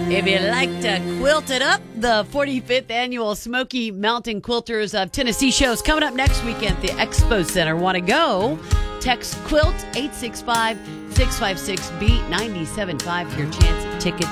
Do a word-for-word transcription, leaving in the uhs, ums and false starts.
If you'd like to quilt it up, the forty-fifth annual Smoky Mountain Quilters of Tennessee show is coming up next weekend at the Expo Center. Want to go? Text QUILT eight six five, six five six, B nine seven five for your chance at tickets.